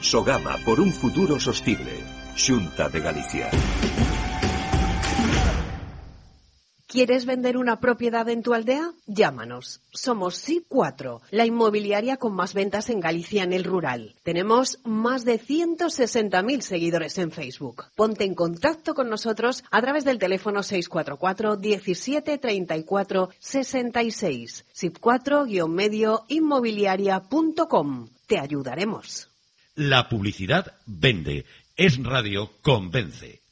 Sogama por un futuro sostible. Xunta de Galicia. ¿Quieres vender una propiedad en tu aldea? Llámanos. Somos SIP4, la inmobiliaria con más ventas en Galicia en el rural. Tenemos más de 160.000 seguidores en Facebook. Ponte en contacto con nosotros a través del teléfono 644 17 34 66. SIP4-medio inmobiliaria.com. Te ayudaremos. La publicidad vende. Es Radio Convence.